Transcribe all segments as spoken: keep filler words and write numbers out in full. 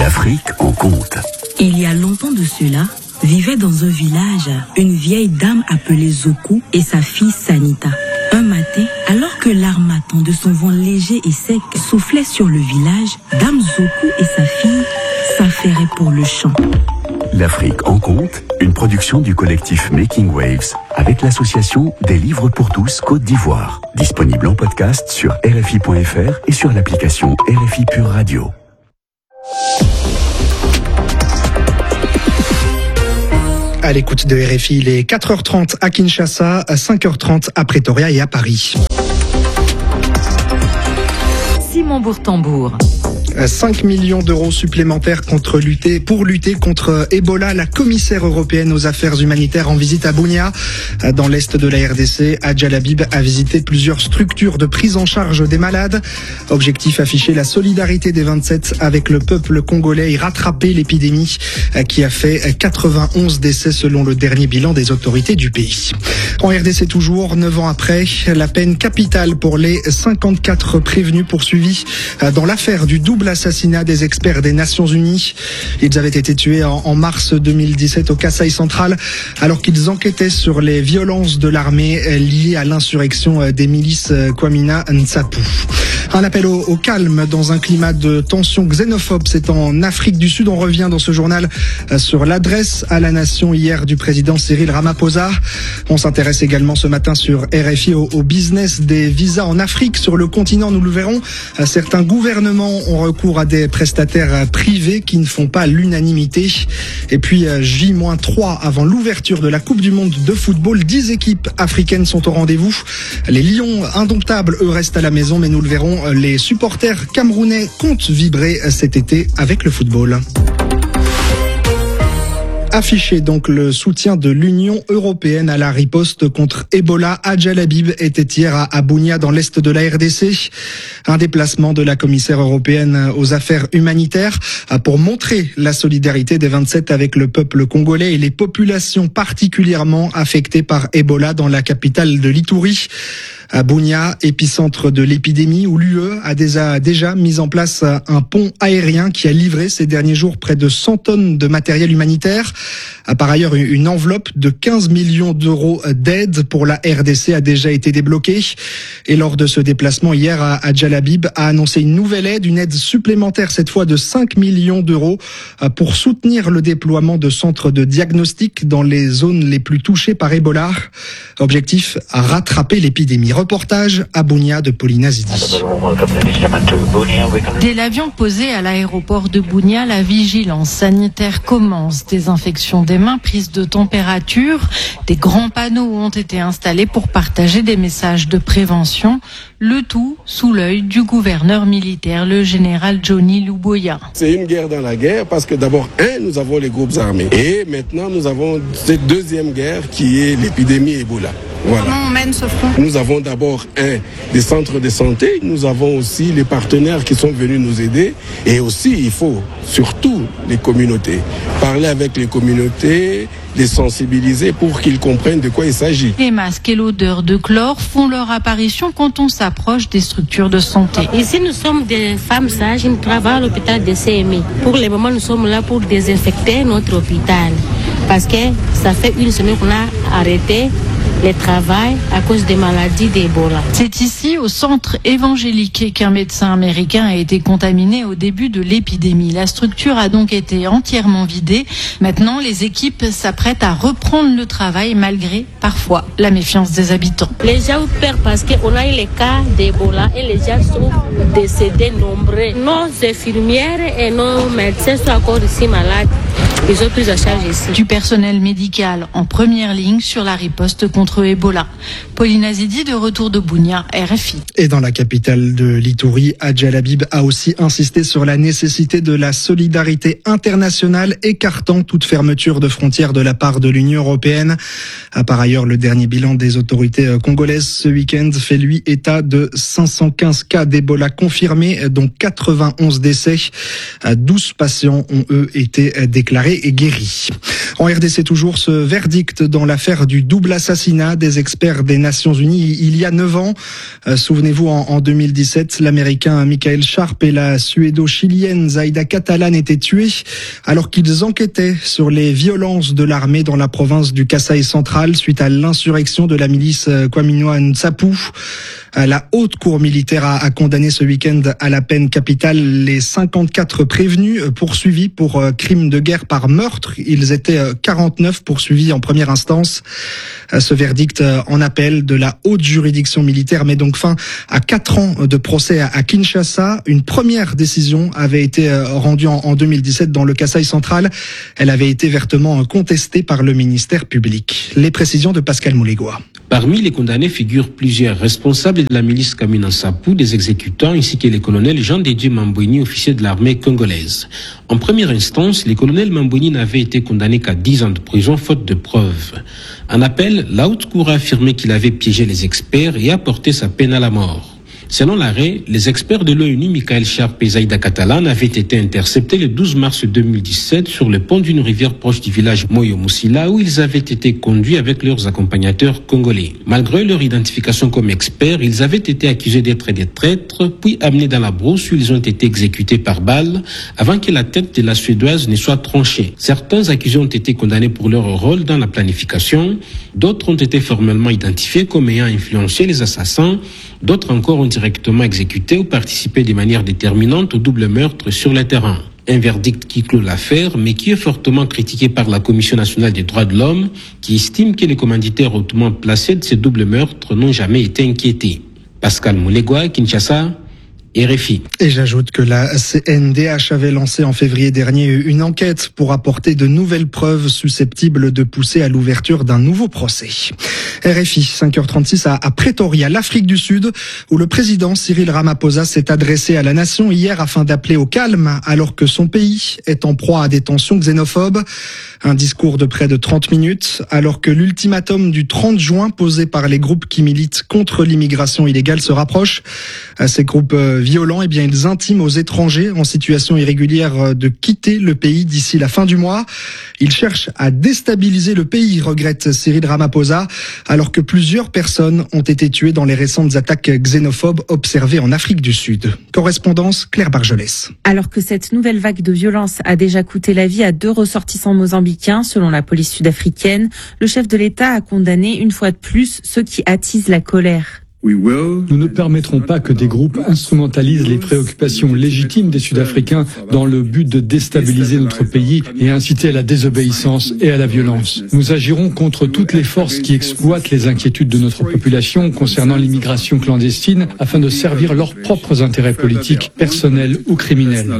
L'Afrique en compte. Il y a longtemps de cela, vivait dans un village une vieille dame appelée Zoku et sa fille Sanita. Un matin, alors que l'armatan de son vent léger et sec soufflait sur le village, Dame Zoku et sa fille s'affairaient pour le champ. L'Afrique en compte, une production du collectif Making Waves avec l'association des livres pour tous Côte d'Ivoire. Disponible en podcast sur R F I point F R et sur l'application R F I Pure Radio. À l'écoute de R F I, il est quatre heures trente à Kinshasa, à cinq heures trente à Pretoria et à Paris. Simon Bourtambour. cinq millions d'euros supplémentaires contre lutter, pour lutter contre Ebola. La commissaire européenne aux affaires humanitaires en visite à Bunia, dans l'est de la R D C. Adja Labib a visité plusieurs structures de prise en charge des malades. Objectif affiché, la solidarité des vingt-sept avec le peuple congolais et rattraper l'épidémie qui a fait quatre-vingt-onze décès selon le dernier bilan des autorités du pays. En R D C toujours, neuf ans après, la peine capitale pour les cinquante-quatre prévenus poursuivis dans l'affaire du double assassinat des experts des Nations Unies. Ils avaient été tués en, en mars deux mille dix-sept au Kasaï central alors qu'ils enquêtaient sur les violences de l'armée liées à l'insurrection des milices Kwamina Nsapu. Un appel au, au calme dans un climat de tension xénophobe. C'est en Afrique du Sud. On revient dans ce journal sur l'adresse à la nation hier du président Cyril Ramaphosa. On s'intéresse également ce matin sur R F I au, au business des visas en Afrique. Sur le continent, nous le verrons, certains gouvernements ont recours à des prestataires privés qui ne font pas l'unanimité. Et puis J trois avant l'ouverture de la Coupe du Monde de football. dix équipes africaines sont au rendez-vous. Les Lions indomptables, eux, restent à la maison, mais nous le verrons, les supporters camerounais comptent vibrer cet été avec le football. Affiché donc le soutien de l'Union européenne à la riposte contre Ebola. Adja Labib était hier à, à Bunia dans l'est de la R D C. Un déplacement de la commissaire européenne aux affaires humanitaires pour montrer la solidarité des vingt-sept avec le peuple congolais et les populations particulièrement affectées par Ebola dans la capitale de l'Ituri. À Bunia, épicentre de l'épidémie, où l'U E a déjà, déjà mis en place un pont aérien qui a livré ces derniers jours près de cent tonnes de matériel humanitaire. Par ailleurs, une enveloppe de quinze millions d'euros d'aide pour la R D C a déjà été débloquée. Et lors de ce déplacement hier, Adja Labib a annoncé une nouvelle aide, une aide supplémentaire cette fois de cinq millions d'euros pour soutenir le déploiement de centres de diagnostic dans les zones les plus touchées par Ebola. Objectif, rattraper l'épidémie. Reportage à Bunia de Paulina Zidi. Dès l'avion posé à l'aéroport de Bunia, la vigilance sanitaire commence. Désinfection des mains, prise de température. Des grands panneaux ont été installés pour partager des messages de prévention. Le tout sous l'œil du gouverneur militaire, le général Johnny Luboya. C'est une guerre dans la guerre parce que d'abord, un, nous avons les groupes armés. Et maintenant, nous avons cette deuxième guerre qui est l'épidémie Ebola. Voilà. Comment on mène ce front ? Nous avons d'abord un des centres de santé, nous avons aussi les partenaires qui sont venus nous aider et aussi il faut surtout les communautés. Parler avec les communautés, les sensibiliser pour qu'ils comprennent de quoi il s'agit. Les masques et l'odeur de chlore font leur apparition quand on s'approche des structures de santé. Ici nous sommes des femmes sages, nous travaillons à l'hôpital de C M I. Pour le moment nous sommes là pour désinfecter notre hôpital parce que ça fait une semaine qu'on a arrêté le travail à cause des maladies d'Ebola. C'est ici, au centre évangélique, qu'un médecin américain a été contaminé au début de l'épidémie. La structure a donc été entièrement vidée. Maintenant, les équipes s'apprêtent à reprendre le travail malgré, parfois, la méfiance des habitants. Les gens ont peur parce qu'on a eu les cas d'Ebola et les gens sont décédés nombreux. Nos infirmières et nos médecins sont encore ici malades. Ils ont pris en charge ici. Du personnel médical en première ligne sur la riposte contre Ebola. Paulina Zidi de retour de Bunia, R F I. Et dans la capitale de l'Ituri, Adja Labib a aussi insisté sur la nécessité de la solidarité internationale, écartant toute fermeture de frontières de la part de l'Union européenne. Par ailleurs, le dernier bilan des autorités congolaises ce week-end fait lui état de cinq cent quinze cas d'Ebola confirmés, dont quatre-vingt-onze décès. douze patients ont eux été déclarés et guéris. En R D C toujours, ce verdict dans l'affaire du double assassinat des experts des Nations Unies il y a neuf ans. Euh, souvenez-vous, en, en deux mille dix-sept, l'Américain Michael Sharp et la Suédo-Chilienne Zaida Catalan étaient tués alors qu'ils enquêtaient sur les violences de l'armée dans la province du Kasaï central suite à l'insurrection de la milice Kwaminoa Nsapu. La haute cour militaire a, a condamné ce week-end à la peine capitale les cinquante-quatre prévenus poursuivis pour euh, crimes de guerre par meurtre. Ils étaient euh, quarante-neuf poursuivis en première instance. Euh, ce verdict euh, en appel de la haute juridiction militaire met donc fin à quatre ans de procès à, à Kinshasa. Une première décision avait été euh, rendue en, en deux mille dix-sept dans le Kasaï central. Elle avait été vertement contestée par le ministère public. Les précisions de Pascal Moulégois. Parmi les condamnés figurent plusieurs responsables de la milice Kamina Nsapu, des exécutants, ainsi que les colonels Jean-Dédieu Mambouini, officier de l'armée congolaise. En première instance, les colonels Mambouini n'avaient été condamnés qu'à dix ans de prison, faute de preuves. En appel, la haute cour a affirmé qu'il avait piégé les experts et a porté sa peine à la mort. Selon l'arrêt, les experts de l'ONU, Michael Sharp et Zaida Catalan, avaient été interceptés le douze mars deux mille dix-sept sur le pont d'une rivière proche du village Moyo-Moussila, où ils avaient été conduits avec leurs accompagnateurs congolais. Malgré leur identification comme experts, ils avaient été accusés d'être des traîtres, puis amenés dans la brousse où ils ont été exécutés par balle, avant que la tête de la Suédoise ne soit tranchée. Certains accusés ont été condamnés pour leur rôle dans la planification, d'autres ont été formellement identifiés comme ayant influencé les assassins, d'autres encore ont directement exécuté ou participé de manière déterminante au double meurtre sur le terrain. Un verdict qui clôt l'affaire, mais qui est fortement critiqué par la Commission nationale des droits de l'homme, qui estime que les commanditaires hautement placés de ces doubles meurtres n'ont jamais été inquiétés. Pascal Moulégois, Kinshasa, R F I. Et j'ajoute que la C N D H avait lancé en février dernier une enquête pour apporter de nouvelles preuves susceptibles de pousser à l'ouverture d'un nouveau procès. R F I, cinq heures trente-six à, à Pretoria, l'Afrique du Sud, où le président Cyril Ramaphosa s'est adressé à la nation hier afin d'appeler au calme alors que son pays est en proie à des tensions xénophobes. Un discours de près de trente minutes, alors que l'ultimatum du trente juin posé par les groupes qui militent contre l'immigration illégale se rapproche. Ces groupes violents, eh bien, ils intiment aux étrangers en situation irrégulière de quitter le pays d'ici la fin du mois. Ils cherchent à déstabiliser le pays, regrette Cyril Ramaphosa, alors que plusieurs personnes ont été tuées dans les récentes attaques xénophobes observées en Afrique du Sud. Correspondance Claire Bargelès. Alors que cette nouvelle vague de violence a déjà coûté la vie à deux ressortissants mozambicains, selon la police sud-africaine, le chef de l'État a condamné une fois de plus ceux qui attisent la colère. Nous ne permettrons pas que des groupes instrumentalisent les préoccupations légitimes des Sud-Africains dans le but de déstabiliser notre pays et inciter à la désobéissance et à la violence. Nous agirons contre toutes les forces qui exploitent les inquiétudes de notre population concernant l'immigration clandestine afin de servir leurs propres intérêts politiques, personnels ou criminels.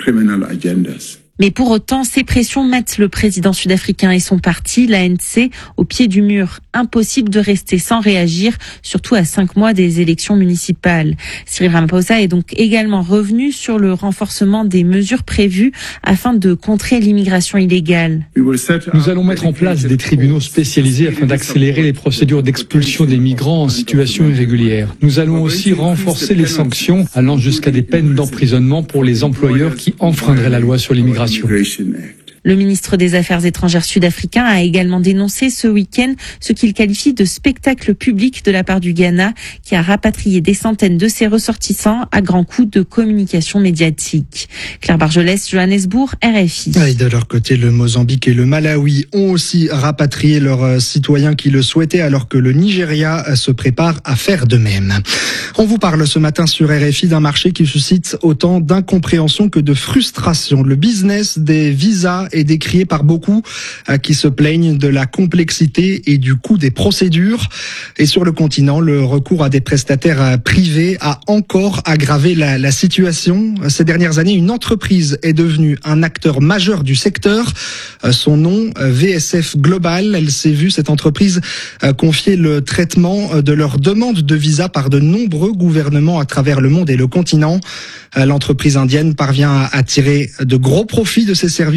Mais pour autant, ces pressions mettent le président sud-africain et son parti, l'A N C, au pied du mur. Impossible de rester sans réagir, surtout à cinq mois des élections municipales. Cyril Ramaphosa est donc également revenu sur le renforcement des mesures prévues afin de contrer l'immigration illégale. Nous allons mettre en place des tribunaux spécialisés afin d'accélérer les procédures d'expulsion des migrants en situation irrégulière. Nous allons aussi renforcer les sanctions allant jusqu'à des peines d'emprisonnement pour les employeurs qui enfreindraient la loi sur l'immigration. Le ministre des Affaires étrangères sud-africain a également dénoncé ce week-end ce qu'il qualifie de spectacle public de la part du Ghana, qui a rapatrié des centaines de ses ressortissants à grands coups de communication médiatique. Claire Bargelès, Johannesburg, R F I. Et de leur côté, le Mozambique et le Malawi ont aussi rapatrié leurs citoyens qui le souhaitaient, alors que le Nigeria se prépare à faire de même. On vous parle ce matin sur R F I d'un marché qui suscite autant d'incompréhension que de frustration. Le business des visas est décrié par beaucoup qui se plaignent de la complexité et du coût des procédures. Et sur le continent, le recours à des prestataires privés a encore aggravé la, la situation. Ces dernières années, une entreprise est devenue un acteur majeur du secteur. Son nom, V S F Global. Elle s'est vue, cette entreprise, confier le traitement de leurs demandes de visa par de nombreux gouvernements à travers le monde et le continent. L'entreprise indienne parvient à tirer de gros profits de ces services au point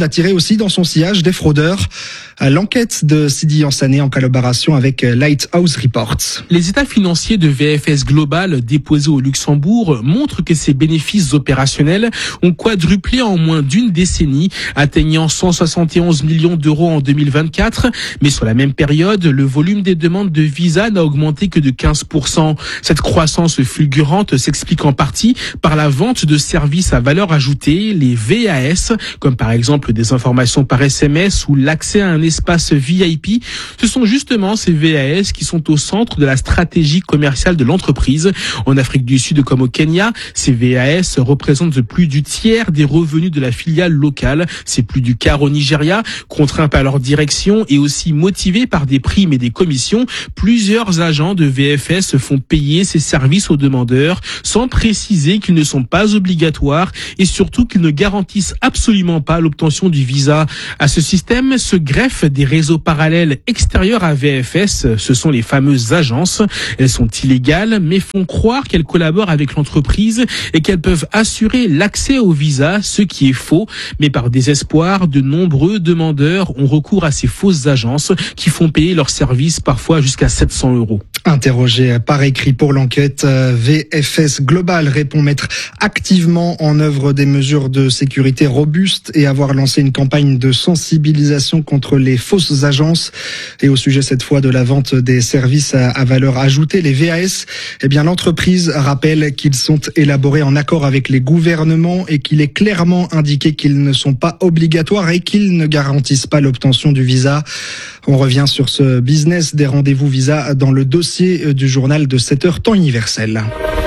d'attirer aussi dans son sillage des fraudeurs. L'enquête de Sidi Ansané en collaboration avec Lighthouse Reports. Les états financiers de V F S Global déposés au Luxembourg montrent que ses bénéfices opérationnels ont quadruplé en moins d'une décennie, atteignant cent soixante et onze millions d'euros en deux mille vingt-quatre. Mais sur la même période, le volume des demandes de visa n'a augmenté que de quinze pour cent. Cette croissance fulgurante s'explique en partie par la vente de services à valeur ajoutée, les V A S, comme par exemple des informations par S M S ou l'accès à un espace V I P. Ce sont justement ces V A S qui sont au centre de la stratégie commerciale de l'entreprise. En Afrique du Sud comme au Kenya, ces V A S représentent plus du tiers des revenus de la filiale locale. C'est plus du quart au Nigeria. Contraints par leur direction et aussi motivés par des primes et des commissions, plusieurs agents de V F S font payer ces services aux demandeurs sans préciser qu'ils ne sont pas obligatoires et surtout qu'ils ne garantissent absolument pas l'obtention du visa. À ce système se greffent des réseaux parallèles extérieurs à V F S, ce sont les fameuses agences. Elles sont illégales mais font croire qu'elles collaborent avec l'entreprise et qu'elles peuvent assurer l'accès au visa, ce qui est faux. Mais par désespoir, de nombreux demandeurs ont recours à ces fausses agences qui font payer leurs services parfois jusqu'à sept cents euros. Interrogé par écrit pour l'enquête, V F S Global répond mettre activement en œuvre des mesures de sécurité robustes et avoir lancé une campagne de sensibilisation contre les fausses agences. Et au sujet cette fois de la vente des services à, à valeur ajoutée, les V A S, eh bien l'entreprise rappelle qu'ils sont élaborés en accord avec les gouvernements et qu'il est clairement indiqué qu'ils ne sont pas obligatoires et qu'ils ne garantissent pas l'obtention du visa. On revient sur ce business des rendez-vous visa dans le dossier du journal de sept heures temps universel.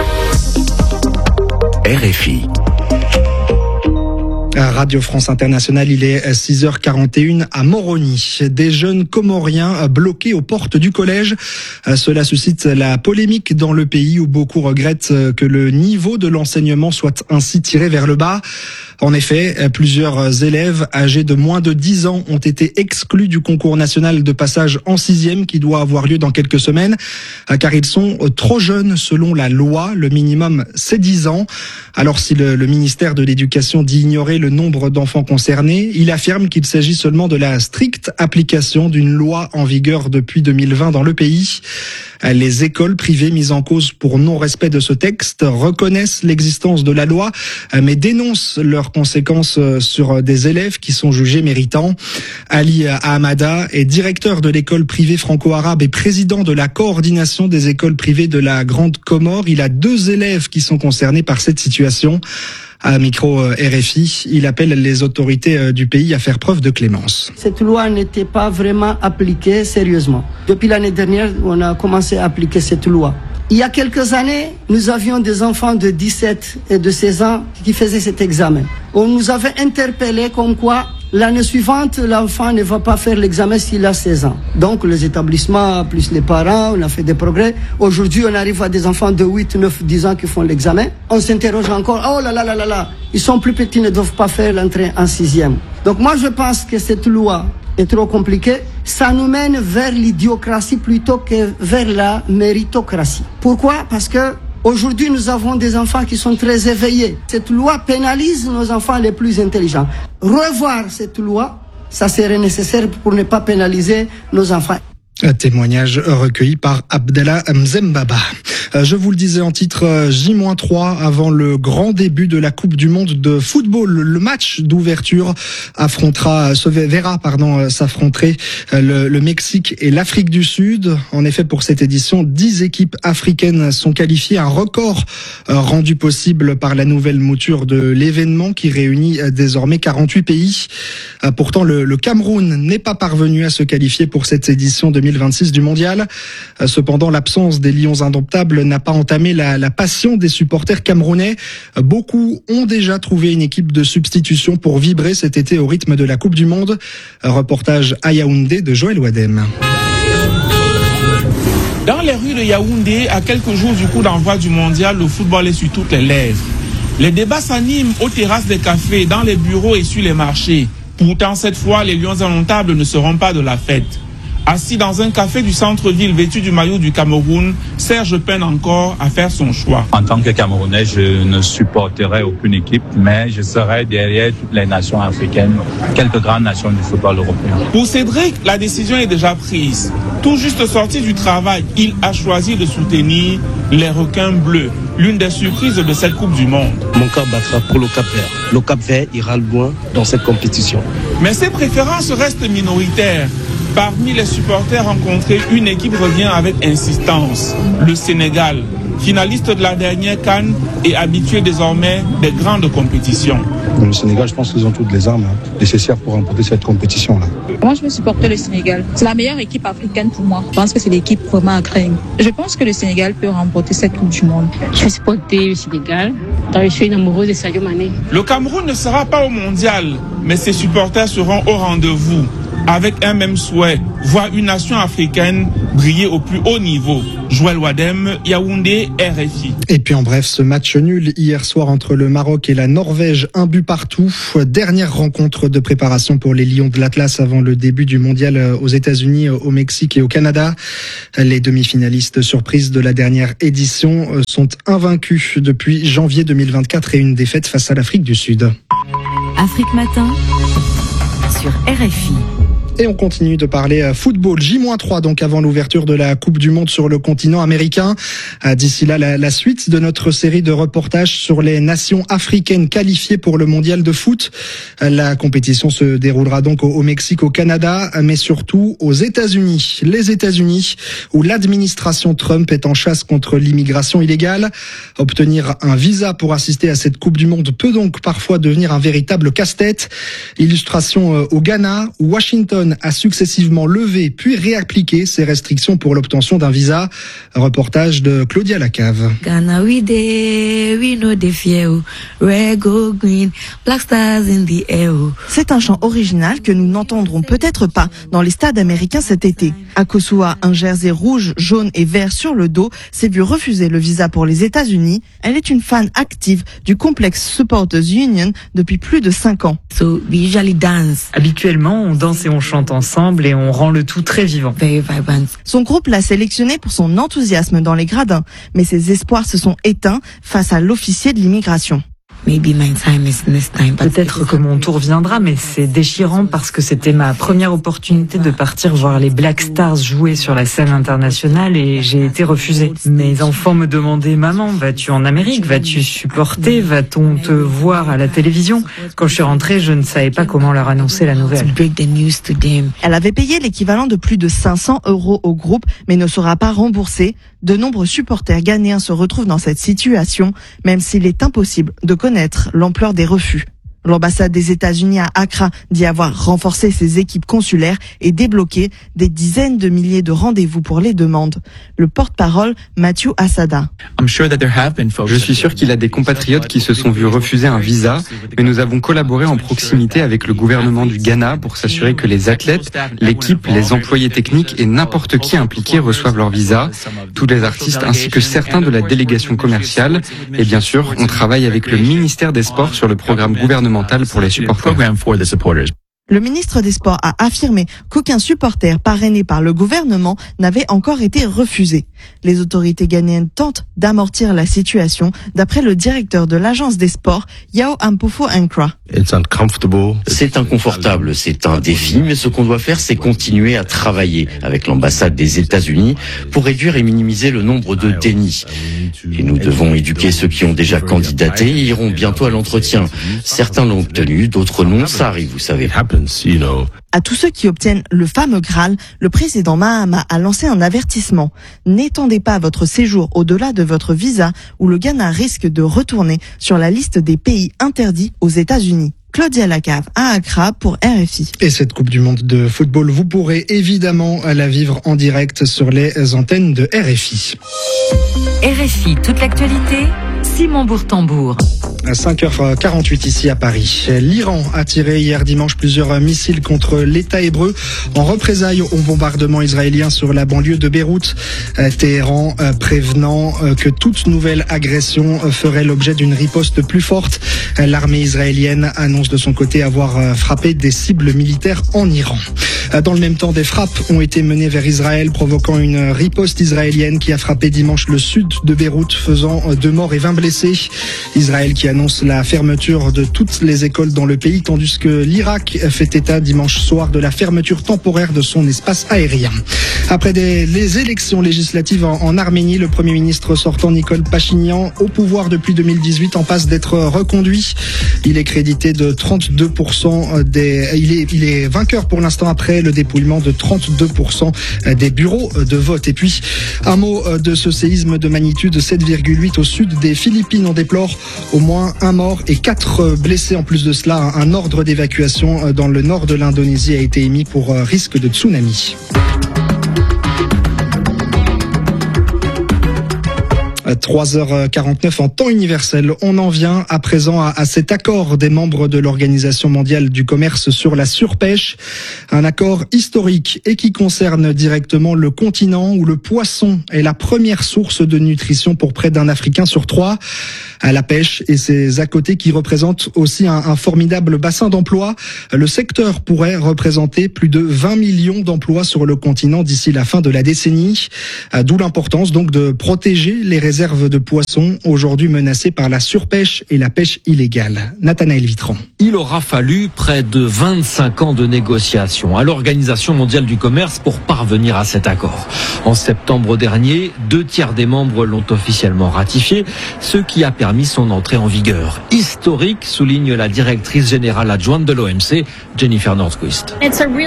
R F I. Radio France Internationale, il est six heures quarante et une à Moroni. Des jeunes Comoriens bloqués aux portes du collège. Cela suscite la polémique dans le pays où beaucoup regrettent que le niveau de l'enseignement soit ainsi tiré vers le bas. En effet, plusieurs élèves âgés de moins de dix ans ont été exclus du concours national de passage en sixième qui doit avoir lieu dans quelques semaines, car ils sont trop jeunes selon la loi. Le minimum, c'est dix ans. Alors si le, le ministère de l'Éducation dit ignorer le nombre d'enfants concernés, il affirme qu'il s'agit seulement de la stricte application d'une loi en vigueur depuis deux mille vingt dans le pays. Les écoles privées mises en cause pour non-respect de ce texte reconnaissent l'existence de la loi, mais dénoncent leurs conséquences sur des élèves qui sont jugés méritants. Ali Ahmada est directeur de l'école privée franco-arabe et président de la coordination des écoles privées de la Grande Comore. Il a deux élèves qui sont concernés par cette situation. À micro R F I, il appelle les autorités du pays à faire preuve de clémence. Cette loi n'était pas vraiment appliquée sérieusement. Depuis l'année dernière, on a commencé à appliquer cette loi. Il y a quelques années, nous avions des enfants de dix-sept et de seize ans qui faisaient cet examen. On nous avait interpellés comme quoi l'année suivante, l'enfant ne va pas faire l'examen s'il a seize ans. Donc les établissements, plus les parents, on a fait des progrès. Aujourd'hui, on arrive à des enfants de huit, neuf, dix ans qui font l'examen. On s'interroge encore, oh là là là là là, ils sont plus petits, ne doivent pas faire l'entrée en sixième. Donc moi, je pense que cette loi est trop compliquée. Ça nous mène vers l'idiocratie plutôt que vers la méritocratie. Pourquoi ? Parce que aujourd'hui, nous avons des enfants qui sont très éveillés. Cette loi pénalise nos enfants les plus intelligents. Revoir cette loi, ça serait nécessaire pour ne pas pénaliser nos enfants. Un témoignage recueilli par Abdallah Mzembaba. Je vous le disais en titre, J trois avant le grand début de la Coupe du Monde de football. Le match d'ouverture affrontera, se verra, pardon, s'affronter le, le Mexique et l'Afrique du Sud. En effet, pour cette édition, dix équipes africaines sont qualifiées. Un record rendu possible par la nouvelle mouture de l'événement qui réunit désormais quarante-huit pays. Pourtant, le, le Cameroun n'est pas parvenu à se qualifier pour cette édition deux mille vingt-six du mondial. Cependant, l'absence des Lions indomptables n'a pas entamé la, la passion des supporters camerounais. Beaucoup ont déjà trouvé une équipe de substitution pour vibrer cet été au rythme de la Coupe du Monde. Reportage à Yaoundé de Joël Wadem. Dans les rues de Yaoundé, à quelques jours du coup d'envoi du mondial, le football est sur toutes les lèvres. Les débats s'animent aux terrasses des cafés, dans les bureaux et sur les marchés. Pourtant, cette fois, les Lions indomptables ne seront pas de la fête. Assis dans un café du centre-ville vêtu du maillot du Cameroun, Serge peine encore à faire son choix. En tant que Camerounais, je ne supporterai aucune équipe, mais je serai derrière toutes les nations africaines, quelques grandes nations du football européen. Pour Cédric, la décision est déjà prise. Tout juste sorti du travail, il a choisi de soutenir les requins bleus, l'une des surprises de cette Coupe du Monde. Mon cœur battra pour le Cap-Vert. Le Cap-Vert ira loin dans cette compétition. Mais ses préférences restent minoritaires. Parmi les supporters rencontrés, une équipe revient avec insistance. Le Sénégal, finaliste de la dernière CAN et habitué désormais des grandes compétitions. Le Sénégal, je pense qu'ils ont toutes les armes nécessaires pour remporter cette compétition-là. Moi, je veux supporter le Sénégal. C'est la meilleure équipe africaine pour moi. Je pense que c'est l'équipe vraiment à craindre. Je pense que le Sénégal peut remporter cette Coupe du Monde. Je vais supporter le Sénégal. Je suis une amoureuse de Sadio Mané. Le Cameroun ne sera pas au mondial, mais ses supporters seront au rendez-vous. Avec un même souhait, voir une nation africaine briller au plus haut niveau. Joël Wadem, Yaoundé, R F I. Et puis en bref, ce match nul hier soir entre le Maroc et la Norvège, un but partout. Dernière rencontre de préparation pour les Lions de l'Atlas avant le début du mondial aux États-Unis, au Mexique et au Canada. Les demi-finalistes surprises de la dernière édition sont invaincus depuis janvier deux mille vingt-quatre et une défaite face à l'Afrique du Sud. Afrique Matin sur R F I. Et on continue de parler football. J trois donc avant l'ouverture de la Coupe du Monde sur le continent américain. D'ici là, la, la suite de notre série de reportages sur les nations africaines qualifiées pour le mondial de foot. La compétition se déroulera donc au, au Mexique, au Canada, mais surtout aux États-Unis. Les États-Unis, où l'administration Trump est en chasse contre l'immigration illégale. Obtenir un visa pour assister à cette Coupe du Monde peut donc parfois devenir un véritable casse-tête. Illustration au Ghana, où Washington a successivement levé puis réappliqué ses restrictions pour l'obtention d'un visa. Reportage de Claudia Lacave. Ghana we dey, we no dey fear, red, gold, green, black stars in the air. C'est un chant original que nous n'entendrons peut-être pas dans les stades américains cet été. Akosua, un jersey rouge, jaune et vert sur le dos, s'est vu refuser le visa pour les États-Unis. Elle est une fan active du complexe Supporters Union depuis plus de cinq ans. So we usually dance. Habituellement, on danse et on chante ensemble et on rend le tout très vivant. Son groupe l'a sélectionné pour son enthousiasme dans les gradins, mais ses espoirs se sont éteints face à l'officier de l'immigration. Peut-être que mon tour viendra, mais c'est déchirant parce que c'était ma première opportunité de partir voir les Black Stars jouer sur la scène internationale et j'ai été refusée. Mes enfants me demandaient « Maman, vas-tu en Amérique? Vas-tu supporter? Va-t-on te voir à la télévision ?» Quand je suis rentrée, je ne savais pas comment leur annoncer la nouvelle. Elle avait payé l'équivalent de plus de cinq cents euros au groupe, mais ne sera pas remboursée. De nombreux supporters ghanéens se retrouvent dans cette situation, même s'il est impossible de connaître l'ampleur des refus. L'ambassade des États-Unis à Accra dit avoir renforcé ses équipes consulaires et débloqué des dizaines de milliers de rendez-vous pour les demandes. Le porte-parole, Matthew Assada. Je suis sûr qu'il y a des compatriotes qui se sont vus refuser un visa, mais nous avons collaboré en proximité avec le gouvernement du Ghana pour s'assurer que les athlètes, l'équipe, les employés techniques et n'importe qui impliqué reçoivent leur visa, tous les artistes ainsi que certains de la délégation commerciale. Et bien sûr, on travaille avec le ministère des Sports sur le programme gouvernemental pour les supporters. Le ministre des Sports a affirmé qu'aucun supporter parrainé par le gouvernement n'avait encore été refusé. Les autorités ghanéennes tentent d'amortir la situation, d'après le directeur de l'agence des sports, Yao Ampofo-Ankra. C'est inconfortable, c'est un défi, mais ce qu'on doit faire, c'est continuer à travailler avec l'ambassade des États-Unis pour réduire et minimiser le nombre de dénis. Et nous devons éduquer ceux qui ont déjà candidaté et iront bientôt à l'entretien. Certains l'ont obtenu, d'autres non, ça arrive, vous savez. À tous ceux qui obtiennent le fameux Graal, le président Mahama a lancé un avertissement. N'étendez pas votre séjour au-delà de votre visa ou le Ghana risque de retourner sur la liste des pays interdits aux États-Unis. Claudia Lacave à Accra pour R F I. Et cette Coupe du Monde de football, vous pourrez évidemment la vivre en direct sur les antennes de R F I. R F I, toute l'actualité, Simon Bourtambour. À cinq heures quarante-huit ici à Paris. L'Iran a tiré hier dimanche plusieurs missiles contre l'État hébreu en représailles au bombardement israélien sur la banlieue de Beyrouth. Téhéran prévenant que toute nouvelle agression ferait l'objet d'une riposte plus forte. L'armée israélienne annonce de son côté avoir frappé des cibles militaires en Iran. Dans le même temps, des frappes ont été menées vers Israël, provoquant une riposte israélienne qui a frappé dimanche le sud de Beyrouth, faisant deux morts et vingt blessés. Israël qui annonce la fermeture de toutes les écoles dans le pays, tandis que l'Irak fait état dimanche soir de la fermeture temporaire de son espace aérien. Après des, les élections législatives en, en Arménie, le Premier ministre sortant Nikol Pachinian, au pouvoir depuis deux mille dix-huit, en passe d'être reconduit. Il est crédité de trente-deux pour cent des... Il est, il est vainqueur pour l'instant après le dépouillement de trente-deux pour cent des bureaux de vote. Et puis, un mot de ce séisme de magnitude sept virgule huit au sud des Philippines. On déplore au moins un mort et quatre blessés. En plus de cela, un ordre d'évacuation dans le nord de l'Indonésie a été émis pour risque de tsunami. trois heures quarante-neuf en temps universel. On en vient à présent à, à cet accord des membres de l'Organisation mondiale du commerce sur la surpêche. Un accord historique et qui concerne directement le continent où le poisson est la première source de nutrition pour près d'un Africain sur trois. À la pêche et ses à côté qui représentent aussi un, un formidable bassin d'emploi. Le secteur pourrait représenter plus de vingt millions d'emplois sur le continent d'ici la fin de la décennie. D'où l'importance donc de protéger les réserves de poissons aujourd'hui menacées par la surpêche et la pêche illégale. Nathanaël Vitran. Il aura fallu près de vingt-cinq ans de négociations à l'Organisation mondiale du commerce pour parvenir à cet accord. En septembre dernier, deux tiers des membres l'ont officiellement ratifié, ce qui a permis son entrée en vigueur. Historique, souligne la directrice générale adjointe de l'O M C, Jennifer Nordquist.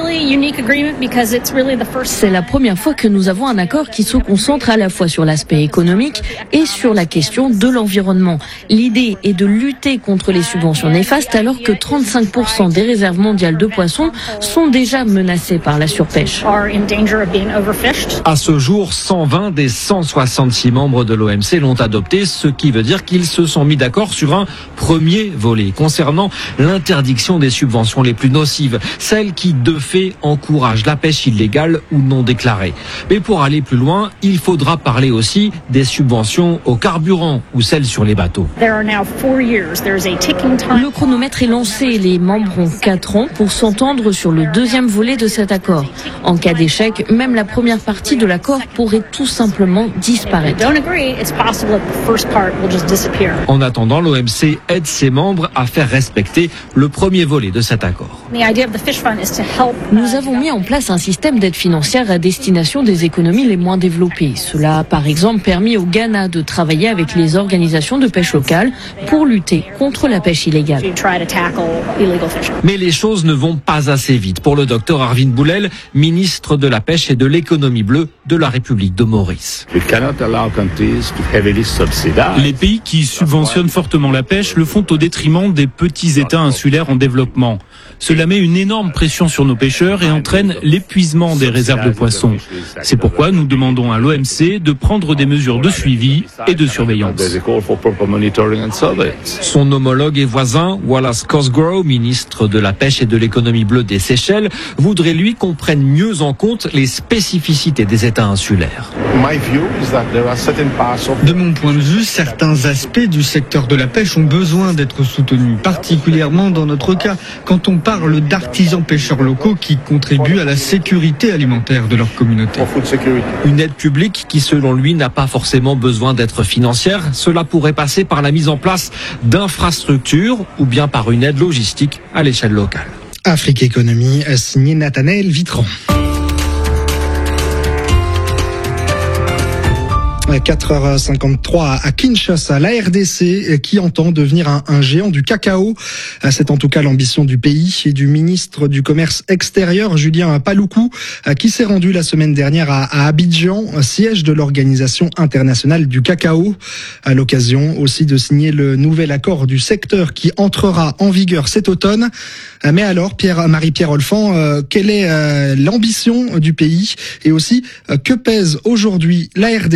C'est la première fois que nous avons un accord qui se concentre à la fois sur l'aspect économique et sur la question de l'environnement. L'idée est de lutter contre les subventions néfastes alors que trente-cinq pour cent des réserves mondiales de poissons sont déjà menacées par la surpêche. À ce jour, cent vingt des cent soixante-six membres de l'O M C l'ont adopté, ce qui veut dire qu'ils se sont mis d'accord sur un premier volet concernant l'interdiction des subventions les plus nocives, celles qui de fait encouragent la pêche illégale ou non déclarée. Mais pour aller plus loin, il faudra parler aussi des subventions au carburant ou celles sur les bateaux. Le chronomètre est lancé. Les membres ont quatre ans pour s'entendre sur le deuxième volet de cet accord. En cas d'échec, même la première partie de l'accord pourrait tout simplement disparaître. En attendant, l'O M C aide ses membres à faire respecter le premier volet de cet accord. Nous avons mis en place un système d'aide financière à destination des économies les moins développées. Cela a par exemple permis au Ghana de travailler avec les organisations de pêche locales pour lutter contre la pêche illégale. Mais les choses ne vont pas assez vite pour le docteur Arvind Boulel, ministre de la Pêche et de l'économie bleue de la République de Maurice. Les pays qui subventionnent fortement la pêche le font au détriment des petits États insulaires en développement. Cela met une énorme pression sur nos pêcheurs et entraîne l'épuisement des réserves de poissons. C'est pourquoi nous demandons à l'O M C de prendre des mesures de suivi et de surveillance. Son homologue et voisin, Wallace Cosgrove, ministre de la Pêche et de l'économie bleue des Seychelles, voudrait lui qu'on prenne mieux en compte les spécificités des États insulaires. De mon point de vue, certains aspects du secteur de la pêche ont besoin d'être soutenus, particulièrement dans notre cas, quand on parle d'artisans pêcheurs locaux qui contribuent à la sécurité alimentaire de leur communauté. Une aide publique qui, selon lui, n'a pas forcément besoin d'être financière. Cela pourrait passer par la mise en place d'infrastructures ou bien par une aide logistique à l'échelle locale. Afrique Économie, signé Nathanaël Vitran. quatre heures cinquante-trois à Kinshasa, la R D C qui entend devenir un, un géant du cacao. C'est en tout cas l'ambition du pays et du ministre du Commerce extérieur, Julien Paluku, qui s'est rendu la semaine dernière à, à Abidjan, siège de l'Organisation internationale du cacao. À l'occasion aussi de signer le nouvel accord du secteur qui entrera en vigueur cet automne. Mais alors, Pierre, Marie-Pierre Olfan, euh, quelle est euh, l'ambition du pays et aussi euh, que pèse aujourd'hui la R D C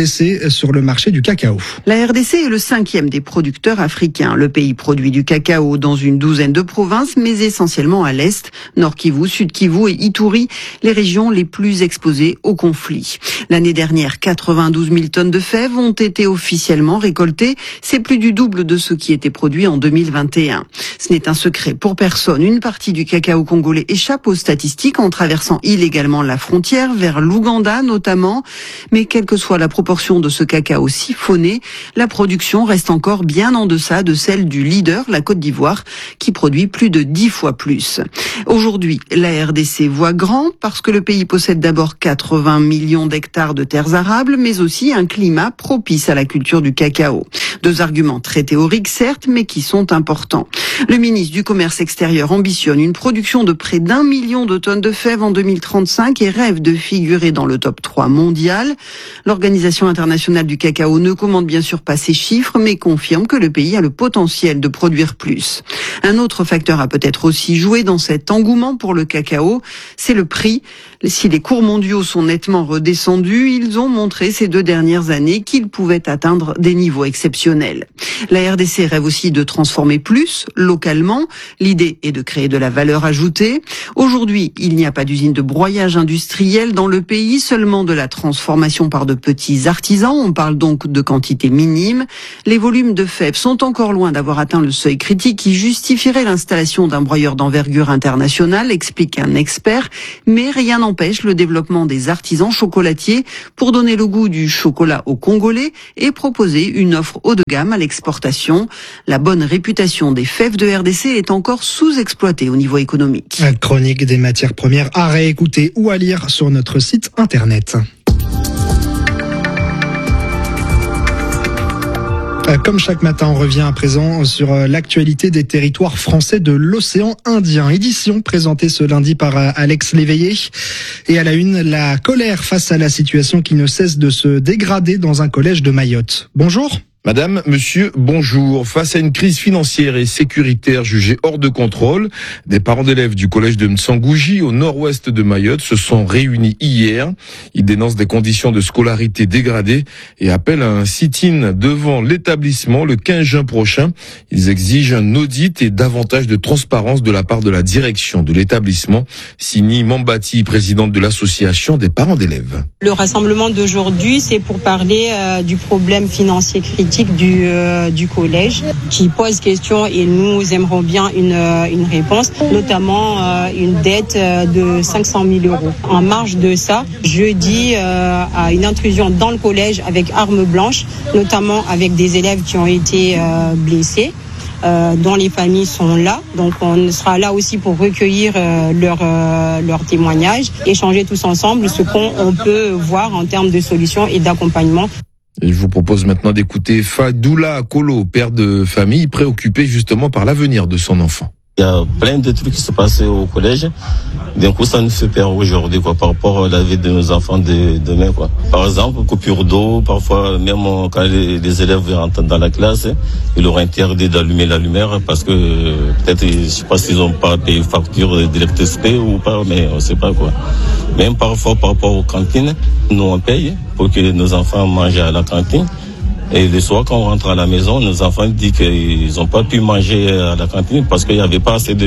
entrée sur le marché du cacao. La R D C est le cinquième des producteurs africains. Le pays produit du cacao dans une douzaine de provinces, mais essentiellement à l'est, Nord Kivu, Sud Kivu et Ituri, les régions les plus exposées au conflit. L'année dernière, quatre-vingt-douze mille tonnes de fèves ont été officiellement récoltées. C'est plus du double de ce qui était produit en deux mille vingt et un. Ce n'est un secret pour personne. Une partie du cacao congolais échappe aux statistiques en traversant illégalement la frontière vers l'Ouganda notamment. Mais quelle que soit la proportion de ce cacao siphonné, la production reste encore bien en deçà de celle du leader, la Côte d'Ivoire, qui produit plus de dix fois plus. Aujourd'hui, la R D C voit grand parce que le pays possède d'abord quatre-vingts millions d'hectares de terres arables, mais aussi un climat propice à la culture du cacao. Deux arguments très théoriques certes, mais qui sont importants. Le ministre du Commerce extérieur ambitionne une production de près d'un million de tonnes de fèves en deux mille trente-cinq et rêve de figurer dans le top trois mondial. L'Organisation internationale du cacao ne commente bien sûr pas ces chiffres, mais confirme que le pays a le potentiel de produire plus. Un autre facteur a peut-être aussi joué dans cet engouement pour le cacao, c'est le prix. Si les cours mondiaux sont nettement redescendus, ils ont montré ces deux dernières années qu'ils pouvaient atteindre des niveaux exceptionnels. La R D C rêve aussi de transformer plus localement. L'idée est de créer de la valeur ajoutée. Aujourd'hui, il n'y a pas d'usine de broyage industriel dans le pays, seulement de la transformation par de petits artisans. On parle donc de quantités minimes. Les volumes de fèves sont encore loin d'avoir atteint le seuil critique qui justifierait l'installation d'un broyeur d'envergure internationale, explique un expert, mais rien n'empêche le développement des artisans chocolatiers pour donner le goût du chocolat aux Congolais et proposer une offre haut de gamme à l'exportation. La bonne réputation des fèves de R D C est encore sous-exploitée au niveau économique. La chronique des matières premières à réécouter ou à lire sur notre site internet. Comme chaque matin, on revient à présent sur l'actualité des territoires français de l'océan Indien. Édition présentée ce lundi par Alex Léveillé. Et à la une, la colère face à la situation qui ne cesse de se dégrader dans un collège de Mayotte. Bonjour. Madame, monsieur, bonjour. Face à une crise financière et sécuritaire jugée hors de contrôle, des parents d'élèves du collège de Mtsangouji, au nord-ouest de Mayotte, se sont réunis hier. Ils dénoncent des conditions de scolarité dégradées et appellent à un sit-in devant l'établissement le quinze juin prochain. Ils exigent un audit et davantage de transparence de la part de la direction de l'établissement. Sini Mambati, présidente de l'association des parents d'élèves. Le rassemblement d'aujourd'hui, c'est pour parler euh, du problème financier critique du euh, du collège qui pose question et nous aimerons bien une euh, une réponse, notamment euh, une dette euh, de cinq cent mille euros. En marge de ça, jeudi euh, à une intrusion dans le collège avec armes blanches, notamment avec des élèves qui ont été euh, blessés. Euh, dont les familles sont là. Donc on sera là aussi pour recueillir euh, leurs euh, leur témoignages, échanger tous ensemble ce qu'on on peut voir en termes de solutions et d'accompagnement. Et je vous propose maintenant d'écouter Fadoula Kolo, père de famille, préoccupé justement par l'avenir de son enfant. Il y a plein de trucs qui se passent au collège. D'un coup, ça nous fait peur aujourd'hui, quoi, par rapport à la vie de nos enfants de demain, quoi. Par exemple, coupure d'eau, parfois, même quand les, les élèves rentrent dans la classe, ils leur interdit d'allumer la lumière parce que peut-être, je sais pas s'ils ont pas payé facture d'électricité ou pas, mais on sait pas, quoi. Même parfois, par rapport aux cantines, nous on paye pour que nos enfants mangent à la cantine. Et le soir, quand on rentre à la maison, nos enfants disent qu'ils n'ont pas pu manger à la cantine parce qu'il n'y avait pas assez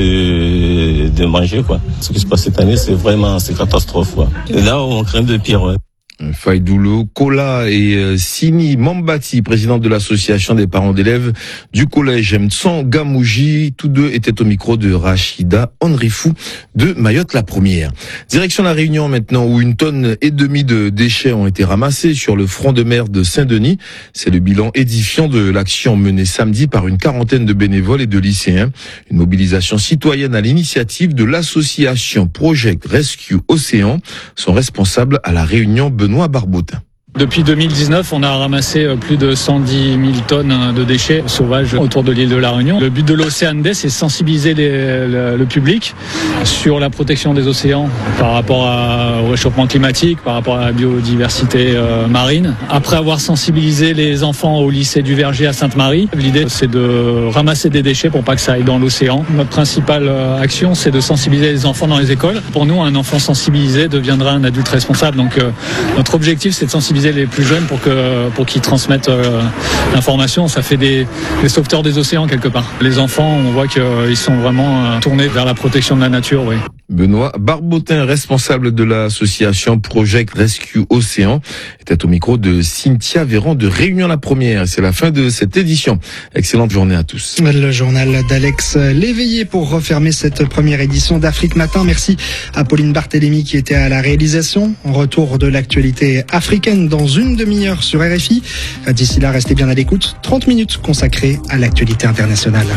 de, de manger, quoi. Ce qui se passe cette année, c'est vraiment, c'est catastrophe, quoi. Et là, on craint de pire, ouais. Faïdoulou Kola et euh, Sini Mambati, président de l'association des parents d'élèves du collège Mtsangouji, tous deux étaient au micro de Rachida Onrifou de Mayotte la première. Direction la Réunion maintenant, où une tonne et demie de déchets ont été ramassés sur le front de mer de Saint-Denis. C'est le bilan édifiant de l'action menée samedi par une quarantaine de bénévoles et de lycéens. Une mobilisation citoyenne à l'initiative de l'association Project Rescue Océan. Son responsable à la Réunion, Benoît Barbotin. Depuis deux mille dix-neuf, on a ramassé plus de cent dix mille tonnes de déchets sauvages autour de l'île de la Réunion. Le but de l'Océan Day, c'est sensibiliser les, le, le public sur la protection des océans par rapport à, au réchauffement climatique, par rapport à la biodiversité euh, marine. Après avoir sensibilisé les enfants au lycée du Verger à Sainte-Marie, l'idée c'est de ramasser des déchets pour pas que ça aille dans l'océan. Notre principale action, c'est de sensibiliser les enfants dans les écoles. Pour nous, un enfant sensibilisé deviendra un adulte responsable. Donc euh, notre objectif, c'est de sensibiliser sensibiliser les plus jeunes pour que pour qu'ils transmettent euh, l'information. Ça fait des, des sauveteurs des océans quelque part. Les enfants, on voit qu'ils sont vraiment euh, tournés vers la protection de la nature. Oui. Benoît Barbotin, responsable de l'association Project Rescue Océan, était au micro de Cynthia Véran de Réunion la Première. C'est la fin de cette édition. Excellente journée à tous. Le journal d'Alex Léveillé pour refermer cette première édition d'Afrique Matin. Merci à Pauline Barthélémy qui était à la réalisation. Retour de l'actualité africaine dans une demi-heure sur R F I. D'ici là, restez bien à l'écoute. trente minutes consacrées à l'actualité internationale.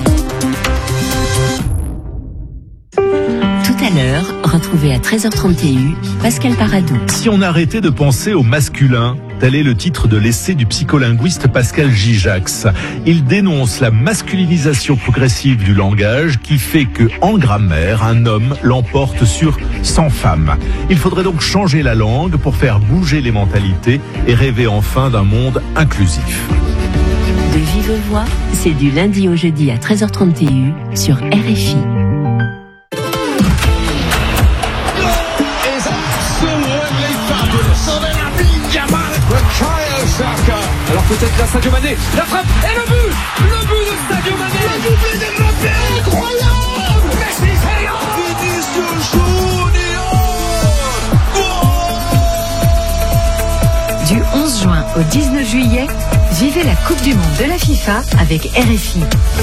Tout à l'heure, retrouvez à treize heures trente et un Pascal Paradou. Si on arrêtait de penser au masculin, tel est le titre de l'essai du psycholinguiste Pascal Gijax. Il dénonce la masculinisation progressive du langage qui fait que, en grammaire, un homme l'emporte sur cent femmes. Il faudrait donc changer la langue pour faire bouger les mentalités et rêver enfin d'un monde inclusif. De vive voix, c'est du lundi au jeudi à treize heures trente et un sur R F I. Alors peut-être la Sadio Mané, la frappe et le but, le but de Sadio Mané, le doublé d'Mbappé, incroyable, Messi, Vinicius Junior. Du onze juin au dix-neuf juillet, vivez la Coupe du Monde de la FIFA avec R F I.